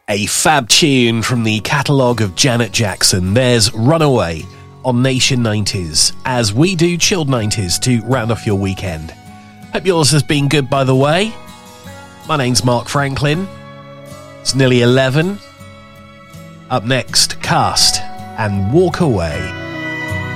A fab tune from the catalogue of Janet Jackson. There's Runaway on Nation 90s, as we do chilled 90s to round off your weekend. Hope yours has been good, by the way. My name's Mark Franklin. It's nearly 11. Up next, Cast and Walk Away.